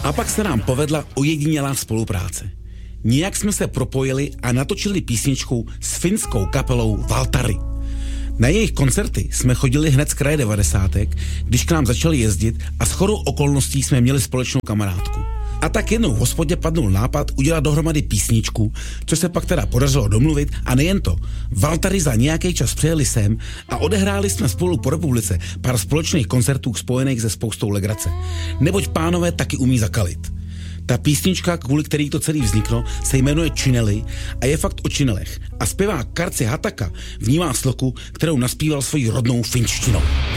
A pak se nám povedla ojedinělá spolupráce. Nijak jsme se propojili a natočili písničku s finskou kapelou Valtari. Na jejich koncerty jsme chodili hned z kraje 90, když k nám začali jezdit a shodou okolností jsme měli společnou kamarádku. A tak jednou v hospodě padnul nápad udělat dohromady písničku, což se pak teda podařilo domluvit, a nejen to. Valtari za nějaký čas přijeli sem a odehráli jsme spolu po republice pár společných koncertů spojených se spoustou legrace. Neboť pánové taky umí zakalit. Ta písnička, kvůli který to celý vzniklo, se jmenuje Čineli a je fakt o činelech. A zpěvák Karci Hataka v ní má sloku, kterou naspíval svojí rodnou finštinou.